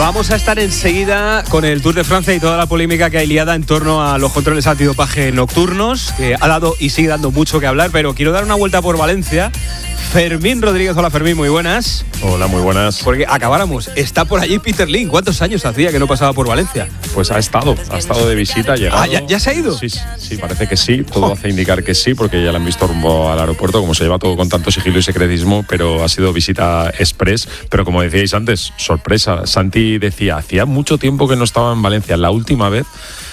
Vamos a estar enseguida con el Tour de Francia y toda la polémica que hay liada en torno a los controles antidopaje nocturnos, que ha dado y sigue dando mucho que hablar, pero quiero dar una vuelta por Valencia. Fermín Rodríguez, hola Fermín, muy buenas. Hola, muy buenas. Porque acabáramos, está por allí Peter Lim. ¿Cuántos años hacía que no pasaba por Valencia? Pues ha estado de visita, ha llegado. ¿Ya se ha ido? Sí, parece que sí, todo hace indicar que sí, porque ya la han visto rumbo al aeropuerto, como se lleva todo con tanto sigilo y secretismo, pero ha sido visita express. Pero como decíais antes, sorpresa, Santi decía, hacía mucho tiempo que no estaba en Valencia, la última vez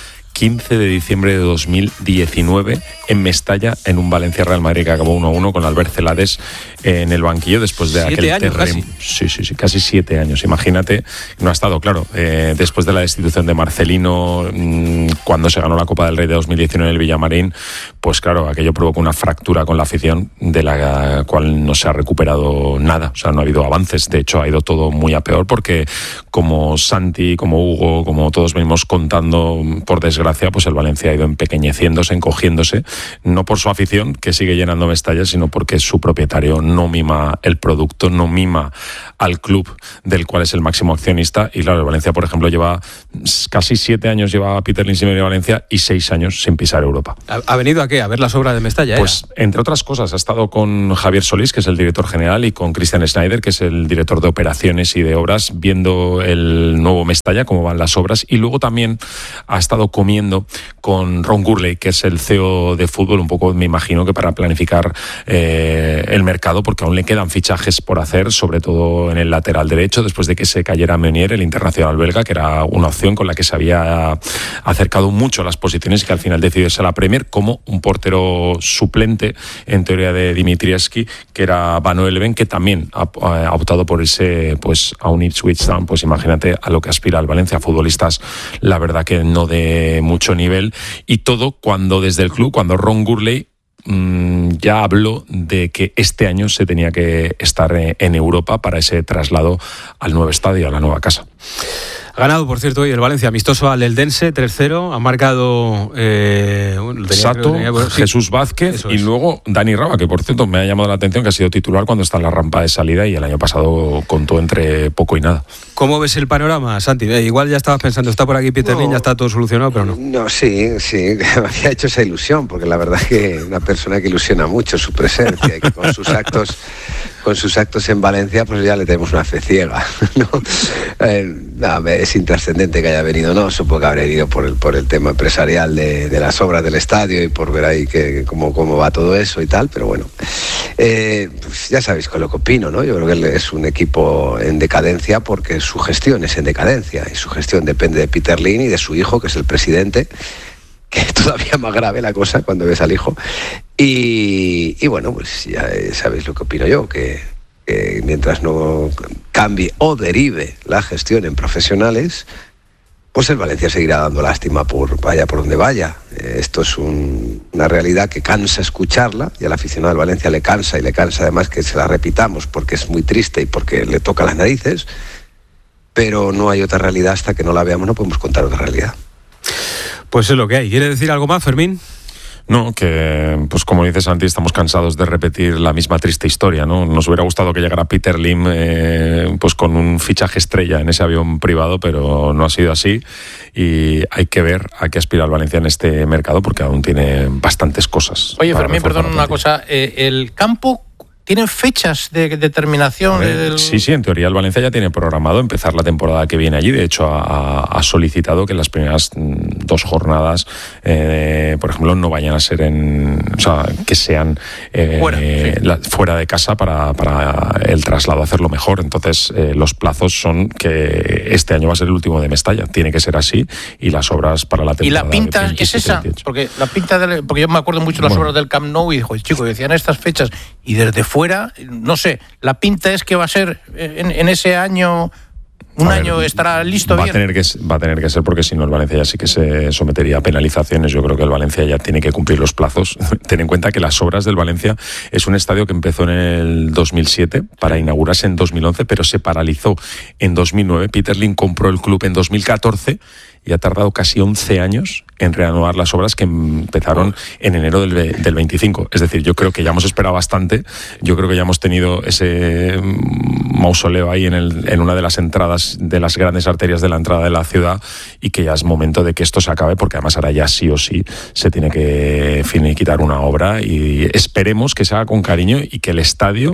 15 de diciembre de 2019 en Mestalla, en un Valencia Real Madrid que acabó 1-1 con Albert Celades en el banquillo después de aquel terremoto. Sí, casi 7 años. Imagínate, no ha estado, claro, después de la destitución de Marcelino, cuando se ganó la Copa del Rey de 2019 en el Villamarín, pues claro, aquello provocó una fractura con la afición de la cual no se ha recuperado nada. O sea, no ha habido avances. De hecho, ha ido todo muy a peor porque como Santi, como Hugo, como todos venimos contando, por desgracia, pues el Valencia ha ido empequeñeciéndose, encogiéndose, no por su afición, que sigue llenando Mestalla, sino porque su propietario no mima el producto, no mima al club del cual es el máximo accionista. Y claro, el Valencia, por ejemplo, lleva casi 7 años, lleva Peter Lim sin venir a Valencia y 6 años sin pisar Europa. ¿Ha venido a qué? ¿A ver las obras de Mestalla? Pues, entre otras cosas, ha estado con Javier Solís, que es el director general, y con Christian Schneider, que es el director de operaciones y de obras, viendo el nuevo Mestalla, cómo van las obras, y luego también ha estado comiendo con Ron Gurley, que es el CEO de fútbol, un poco me imagino que para planificar el mercado, porque aún le quedan fichajes por hacer, sobre todo en el lateral derecho, después de que se cayera Meunier, el internacional belga, que era una opción con la que se había acercado mucho a las posiciones y que al final decidió irse a la Premier como un portero suplente, en teoría, de Dimitrievski, que era Vano Eleven, que también ha optado por irse pues a un Ipswich Town. Pues imagínate a lo que aspira el Valencia, futbolistas, la verdad que no de mucho nivel, y todo cuando desde el club, cuando Ron Gurley ya habló de que este año se tenía que estar en Europa para ese traslado al nuevo estadio, a la nueva casa. Ha ganado, por cierto, hoy el Valencia amistoso al Eldense, 3-0. Ha marcado Sato, Jesús Vázquez y luego Dani Raba, que por cierto me ha llamado la atención, que ha sido titular cuando está en la rampa de salida y el año pasado contó entre poco y nada. ¿Cómo ves el panorama, Santi? Igual ya estabas pensando, está por aquí Peter Lim, ya está todo solucionado, pero no. No, sí, me había hecho esa ilusión, porque la verdad es que una persona que ilusiona mucho su presencia y que con sus actos en Valencia, pues ya le tenemos una fe ciega, ¿no? Es intrascendente que haya venido, no, supongo que habrá venido por el tema empresarial de las obras del estadio y por ver ahí cómo va todo eso y tal, pero bueno, pues ya sabéis con lo que opino, ¿no? Yo creo que es un equipo en decadencia porque su gestión es en decadencia y su gestión depende de Peter Lim y de su hijo, que es el presidente, que es todavía más grave la cosa cuando ves al hijo. Y bueno, pues ya sabéis lo que opino yo, que mientras no cambie o derive la gestión en profesionales, pues el Valencia seguirá dando lástima vaya por donde vaya. Esto es una realidad que cansa escucharla, y al aficionado del Valencia le cansa además que se la repitamos, porque es muy triste y porque le toca las narices, pero no hay otra realidad hasta que no la veamos, no podemos contar otra realidad. Pues es lo que hay. ¿Quiere decir algo más, Fermín? No, que pues como dices, Santi, estamos cansados de repetir la misma triste historia, ¿no? Nos hubiera gustado que llegara Peter Lim pues con un fichaje estrella en ese avión privado, pero no ha sido así, y hay que ver a qué aspira el Valencia en este mercado, porque aún tiene bastantes cosas. Oye, Fermín, perdón, una cosa, el campo ¿tienen fechas de determinación? Sí, en teoría el Valencia ya tiene programado empezar la temporada que viene allí. De hecho, ha solicitado que las primeras 2 jornadas, por ejemplo, no vayan a ser que sean fuera de casa para el traslado, hacerlo mejor. Entonces, los plazos son que este año va a ser el último de Mestalla. Tiene que ser así, y las obras para la temporada. ¿Y la pinta es esa? Porque porque yo me acuerdo mucho de las obras del Camp Nou y dijo, chicos, decían estas fechas, y desde fuera, no sé, la pinta es que va a ser en ese año, año estará listo bien. Va a tener que ser, porque si no el Valencia ya sí que se sometería a penalizaciones. Yo creo que el Valencia ya tiene que cumplir los plazos. Ten en cuenta que las obras del Valencia es un estadio que empezó en el 2007 para inaugurarse en 2011, pero se paralizó en 2009. Peter Lim compró el club en 2014 y ha tardado casi 11 años en reanudar las obras que empezaron en enero del 25. Es decir, yo creo que ya hemos esperado bastante, yo creo que ya hemos tenido ese mausoleo ahí en una de las entradas, de las grandes arterias de la entrada de la ciudad, y que ya es momento de que esto se acabe, porque además ahora ya sí o sí se tiene que finiquitar una obra, y esperemos que se haga con cariño y que el estadio,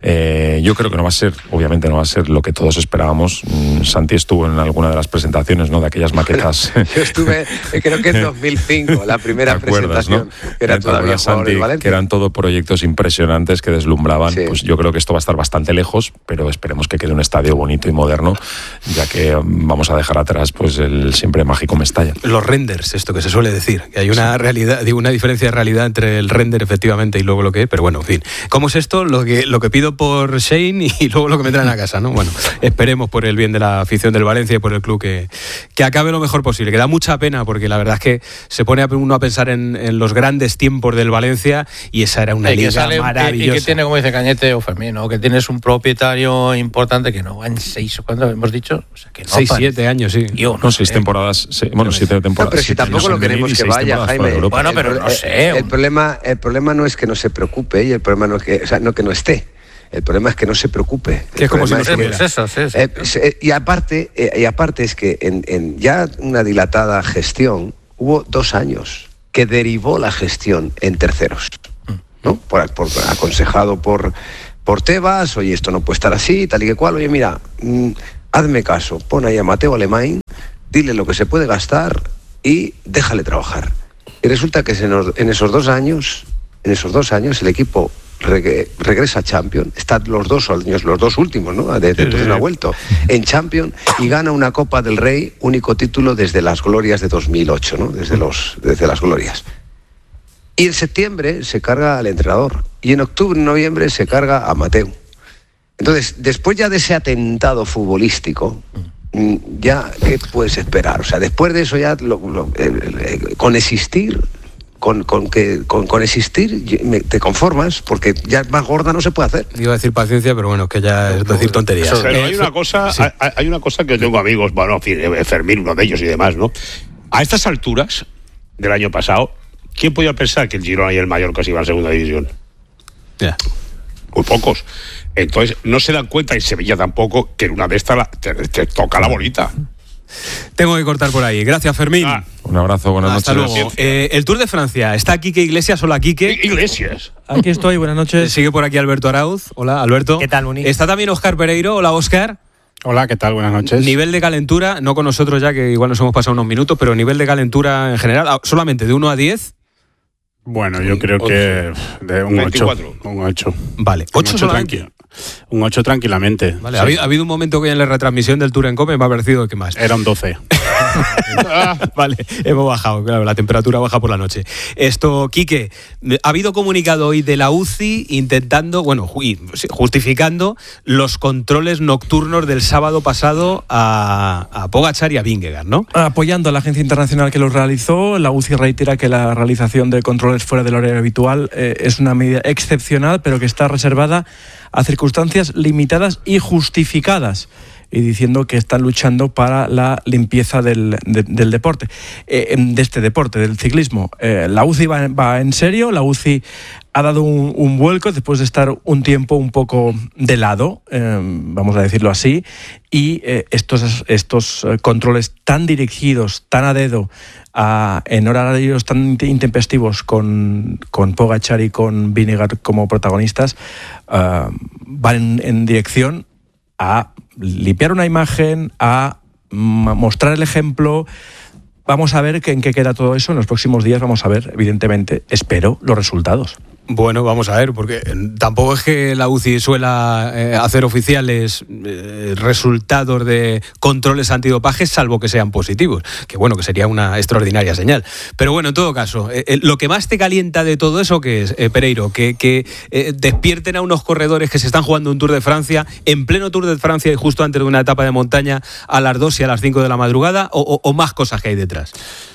yo creo que no va a ser, obviamente no va a ser lo que todos esperábamos. Santi estuvo en alguna de las presentaciones, ¿no?, de aquellas maquetas. Yo estuve, creo que en 2005, la primera presentación, ¿no? Que era todavía Santi, que eran todo proyectos impresionantes que deslumbraban. Sí. Pues yo creo que esto va a estar bastante lejos, pero esperemos que quede un estadio bonito y moderno, ya que vamos a dejar atrás pues el siempre mágico Mestalla. Los renders, esto que se suele decir, que hay una realidad, digo, una diferencia de realidad entre el render efectivamente y luego lo que es, pero bueno, en fin. ¿Cómo es esto? Lo que pido por Shane y luego lo que me traen a casa, ¿no? Bueno, esperemos por el bien de la afición del Valencia y por el club que acabe lo mejor posible, que da mucha pena, porque la verdad es que se pone uno a pensar en los grandes tiempos del Valencia, y esa era una liga maravillosa. Y que tiene, como dice Cañete o Fermín, ¿no?, que tienes un propietario importante que no va en 6, ¿cuánto hemos dicho? O sea, que no 6-7 años, sí. No, 6 temporadas, 7 temporadas. No, pero si tampoco lo queremos que vaya, Jaime. Bueno, pero no sé. El problema no es que no se preocupe, y el problema no es que, o sea, no que no esté. El problema es que no se preocupe. Que es como si no estuviera. Y aparte es que en ya una dilatada gestión hubo 2 años que derivó la gestión en terceros, ¿no? Aconsejado por Tebas, oye, esto no puede estar así, tal y que cual, oye, mira, hazme caso, pon ahí a Mateo Alemán, dile lo que se puede gastar y déjale trabajar. Y resulta que en esos 2 años el equipo regresa a Champions, están los 2 años, los 2 últimos, ¿no? Desde entonces no ha vuelto en Champions, y gana una Copa del Rey, único título desde las glorias de 2008, ¿no? Desde las glorias. Y en septiembre se carga al entrenador, y en octubre, noviembre se carga a Mateu. Entonces, después ya de ese atentado futbolístico, ya, ¿qué puedes esperar? O sea, después de eso ya, con existir te conformas, porque ya más gorda no se puede hacer. Iba a decir paciencia, pero bueno, que ya es decir tonterías. Pero hay una cosa que tengo amigos, bueno, Fermín, uno de ellos y demás, ¿no? A estas alturas del año pasado, ¿quién podía pensar que el Girona y el Mallorca se iban a segunda división? Ya. Muy pocos. Entonces, no se dan cuenta, y Sevilla tampoco, que en una de estas te toca la bolita. Tengo que cortar por ahí. Gracias, Fermín. Un abrazo, buenas Hasta noches. Luego. El Tour de Francia. ¿Está Quique Iglesias? Hola, Quique. Iglesias. Aquí estoy, buenas noches. Sigue por aquí Alberto Arauz. Hola, Alberto. ¿Qué tal, Muni? Está también Óscar Pereiro. Hola, Óscar. Hola, ¿qué tal? Buenas noches. Nivel de calentura, no con nosotros ya, que igual nos hemos pasado unos minutos, pero nivel de calentura en general, solamente de 1 a 10. Bueno, yo creo que de un 24. 8. Un 8. Vale, 8 solamente. Un 8 tranquilamente. Vale, sí. Ha habido un momento que en la retransmisión del Tour en Cope me ha parecido que más. Era un 12. Vale, hemos bajado, claro, la temperatura baja por la noche. Esto, Quique, ha habido comunicado hoy de la UCI intentando, justificando los controles nocturnos del sábado pasado a Pogačar y a Vingegaard, ¿no? Apoyando a la agencia internacional que los realizó, la UCI reitera que la realización de controles fuera del horario habitual es una medida excepcional, pero que está reservada a circunstancias limitadas y justificadas, y diciendo que están luchando para la limpieza del deporte, de este deporte, del ciclismo. La UCI va en serio, la UCI ha dado un vuelco después de estar un tiempo un poco de lado, vamos a decirlo así, y estos controles tan dirigidos, tan a dedo, en horarios tan intempestivos con Pogačar y con Vingegaard como protagonistas, van en dirección a limpiar una imagen, a mostrar el ejemplo. Vamos a ver en qué queda todo eso. En los próximos días vamos a ver, evidentemente, espero, los resultados. Bueno, vamos a ver, porque tampoco es que la UCI suela hacer oficiales resultados de controles antidopaje, salvo que sean positivos, que bueno, que sería una extraordinaria señal. Pero bueno, en todo caso, lo que más te calienta de todo eso, ¿qué es, Pereiro? Que despierten a unos corredores que se están jugando un Tour de Francia, en pleno Tour de Francia y justo antes de una etapa de montaña, a las 2 y a las 5 de la madrugada, o más cosas que hay detrás.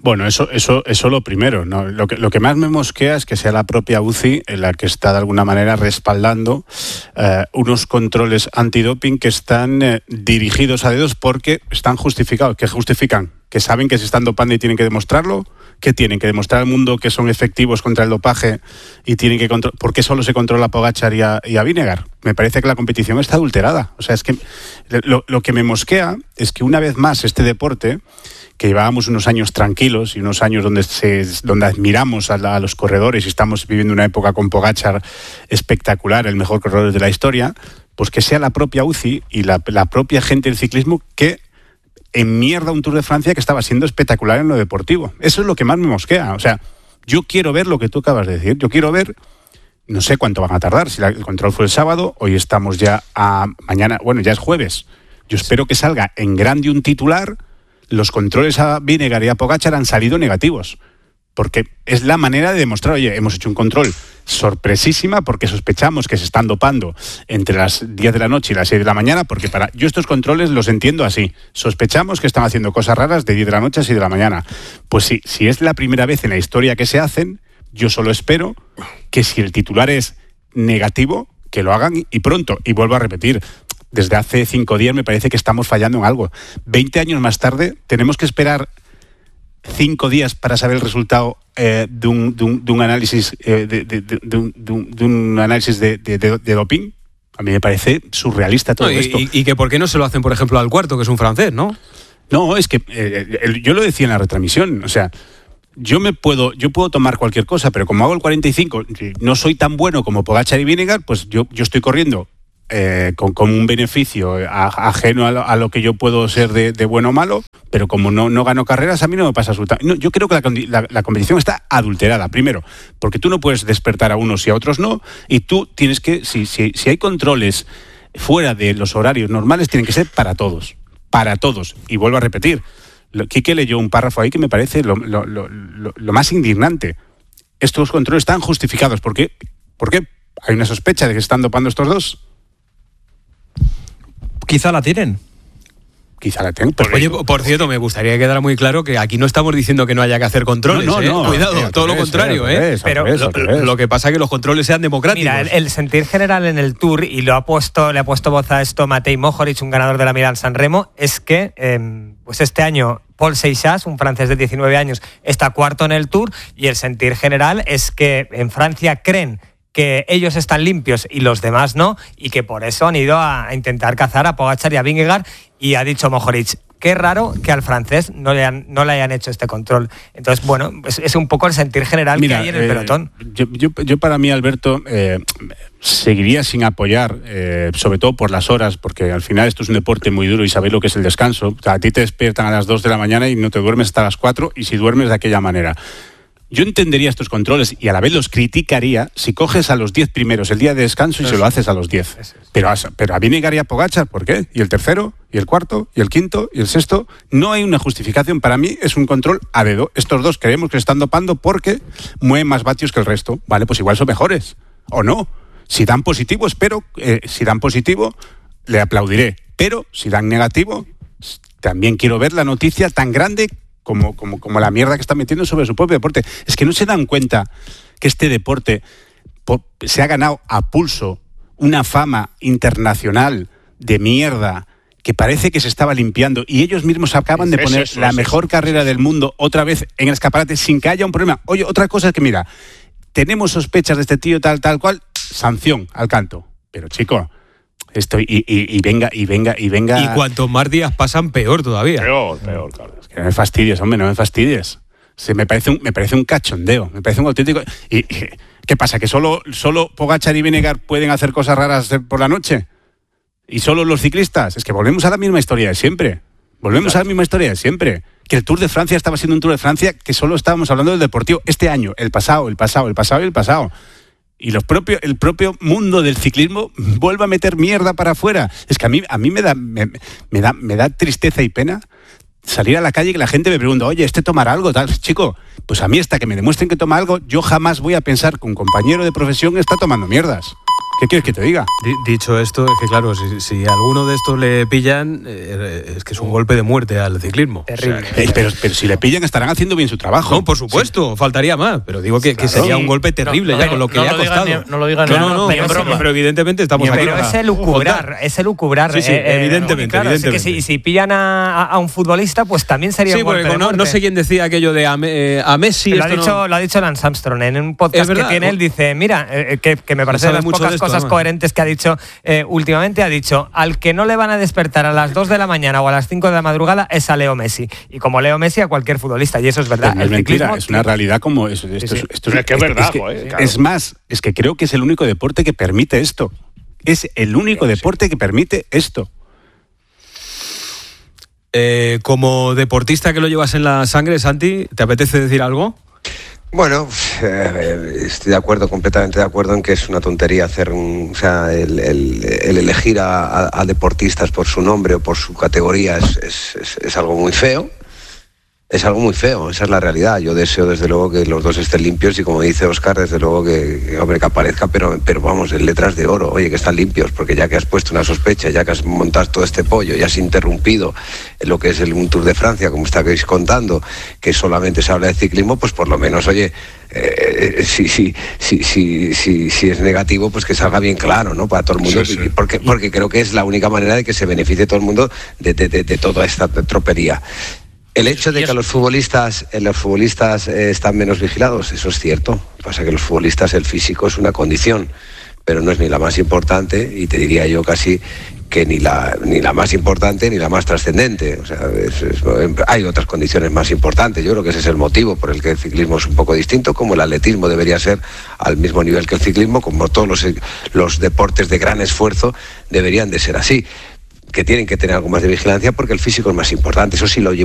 Bueno, eso lo primero, ¿no? Lo que más me mosquea es que sea la propia UCI la que está de alguna manera respaldando unos controles antidoping que están dirigidos a dedos porque están justificados. ¿Qué justifican? Que saben que se están dopando y tienen que demostrarlo. ¿Qué tienen? Que demostrar al mundo que son efectivos contra el dopaje y tienen que controlar. ¿Por qué solo se controla a Pogačar y a Vingegaard? Me parece que la competición está adulterada. O sea, es que lo que me mosquea es que una vez más este deporte, que llevábamos unos años tranquilos y unos años donde admiramos a los corredores y estamos viviendo una época con Pogačar espectacular, el mejor corredor de la historia, pues que sea la propia UCI y la propia gente del ciclismo que enmierda un Tour de Francia que estaba siendo espectacular en lo deportivo. Eso es lo que más me mosquea. O sea, yo quiero ver lo que tú acabas de decir. Yo quiero ver, no sé cuánto van a tardar. Si el control fue el sábado, hoy estamos ya a mañana, bueno, ya es jueves. Yo espero que salga en grande un titular. Los controles a Vingegaard y a Pogačar han salido negativos. Porque es la manera de demostrar, oye, hemos hecho un control sorpresísima porque sospechamos que se están dopando entre las 10 de la noche y las 6 de la mañana, porque yo estos controles los entiendo así. Sospechamos que están haciendo cosas raras de 10 de la noche a 6 de la mañana. Pues sí, si es la primera vez en la historia que se hacen, yo solo espero que si el titular es negativo, que lo hagan y pronto. Y vuelvo a repetir, desde hace 5 días me parece que estamos fallando en algo. 20 años más tarde tenemos que esperar 5 días para saber el resultado de un análisis de un análisis de doping. A mí me parece surrealista todo esto. Y que por qué no se lo hacen, por ejemplo, al Cuarto, que es un francés, ¿no? No, es que yo lo decía en la retransmisión, o sea, yo puedo tomar cualquier cosa, pero como hago el 45, no soy tan bueno como Pogačar y Vingegaard, pues yo estoy corriendo con un beneficio ajeno a lo que yo puedo ser de bueno o malo, pero como no gano carreras, a mí no me pasa absolutamente. No, yo creo que la competición está adulterada, primero, porque tú no puedes despertar a unos y a otros no, y tú tienes que, si hay controles fuera de los horarios normales, tienen que ser para todos, y vuelvo a repetir, Quique leyó un párrafo ahí que me parece lo más indignante. Estos controles están justificados. ¿Por qué? ¿Hay una sospecha de que están dopando estos dos? Quizá la tienen. Oye, por cierto, me gustaría que quedara muy claro que aquí no estamos diciendo que no haya que hacer controles. No, cuidado, todo lo contrario. Pero lo que pasa es que los controles sean democráticos. Mira, el sentir general en el Tour, y le ha puesto voz a esto Matej Mohoric, un ganador de la Milán-San Remo, es que pues este año Paul Seixas, un francés de 19 años, está cuarto en el Tour, y el sentir general es que en Francia creen que ellos están limpios y los demás no, y que por eso han ido a intentar cazar a Pogačar y a Vingegaard, y ha dicho Mohoric, qué raro que al francés no le hayan hecho este control. Entonces, bueno, es un poco el sentir general que hay en el pelotón. Yo para mí, Alberto, seguiría sin apoyar, sobre todo por las horas, porque al final esto es un deporte muy duro y sabéis lo que es el descanso. O sea, a ti te despiertan a las 2 de la mañana y no te duermes hasta las 4, y si duermes de aquella manera. Yo entendería estos controles y a la vez los criticaría si coges a los 10 primeros el día de descanso y se lo haces a los 10. Pero a Vingegaard y a Pogačar, ¿por qué? ¿Y el tercero? ¿Y el cuarto? ¿Y el quinto? ¿Y el sexto? No hay una justificación. Para mí es un control a dedo. Estos dos creemos que están dopando porque mueven más vatios que el resto. Vale, pues igual son mejores. ¿O no? Si dan positivo, si dan positivo, le aplaudiré. Pero si dan negativo, también quiero ver la noticia tan grande como la mierda que está metiendo sobre su propio deporte. Es que no se dan cuenta que este deporte se ha ganado a pulso una fama internacional de mierda que parece que se estaba limpiando, y ellos mismos acaban de poner la mejor carrera del mundo otra vez en el escaparate sin que haya un problema. Oye, otra cosa es que, mira, tenemos sospechas de este tío tal cual, sanción al canto. Pero, chico, venga. Y cuantos más días pasan, peor todavía. Peor, claro. No me fastidies, hombre, no me fastidies. Me parece un cachondeo, me parece un auténtico... ¿Y qué pasa? ¿Que solo Pogačar y Vingegaard pueden hacer cosas raras por la noche? ¿Y solo los ciclistas? Es que volvemos a la misma historia de siempre. Que el Tour de Francia estaba siendo un Tour de Francia que solo estábamos hablando del deportivo este año, el pasado. Y el propio mundo del ciclismo vuelve a meter mierda para afuera. Es que a mí me da tristeza y pena salir a la calle y que la gente me pregunta, oye, tomará algo, tal. Chico, pues a mí hasta que me demuestren que toma algo, yo jamás voy a pensar que un compañero de profesión está tomando mierdas. ¿Qué quieres que te diga? Dicho esto, es que claro, si a alguno de estos le pillan, es que es un golpe de muerte al ciclismo. Terrible. O sea, Pero si le pillan estarán haciendo bien su trabajo. No, por supuesto, faltaría más, pero digo que sería un golpe terrible ya con lo que le ha costado. No lo digan ni en broma. Pero evidentemente estamos aquí. Pero es elucubrar. Sí, evidentemente. Claro, evidentemente. Es que si pillan a un futbolista, pues también sería un golpe de muerte. No sé quién decía aquello de a Messi. Lo ha dicho Lance Armstrong en un podcast que tiene. Él dice, mira, que me parece de las pocas cosas coherentes que ha dicho últimamente. Ha dicho, al que no le van a despertar a las 2 de la mañana o a las 5 de la madrugada es a Leo Messi. Y como Leo Messi, a cualquier futbolista. Y eso es verdad. No es mentira, es una realidad como eso. Es que es verdad, claro. Es más, es que creo que es el único deporte que permite esto. Es el único deporte que permite esto. Como deportista que lo llevas en la sangre, Santi, ¿te apetece decir algo? Bueno, estoy completamente de acuerdo en que es una tontería hacer el elegir a deportistas por su nombre o por su categoría es algo muy feo. Es algo muy feo, esa es la realidad. Yo deseo desde luego que los dos estén limpios y como dice Óscar, desde luego que aparezca, pero vamos, en letras de oro, oye, que están limpios, porque ya que has puesto una sospecha, ya que has montado todo este pollo, ya has interrumpido lo que es un Tour de Francia, como estáis contando, que solamente se habla de ciclismo, pues por lo menos, oye, si es negativo, pues que salga bien claro, ¿no? Para todo el mundo, sí. Porque creo que es la única manera de que se beneficie todo el mundo de toda esta tropería. El hecho de que los futbolistas están menos vigilados, eso es cierto. Pasa que los futbolistas, el físico es una condición, pero no es ni la más importante, y te diría yo casi que ni la más importante ni la más trascendente. O sea, hay otras condiciones más importantes. Yo creo que ese es el motivo por el que el ciclismo es un poco distinto, como el atletismo debería ser al mismo nivel que el ciclismo, como todos los deportes de gran esfuerzo deberían de ser así, que tienen que tener algo más de vigilancia porque el físico es más importante. Eso sí lo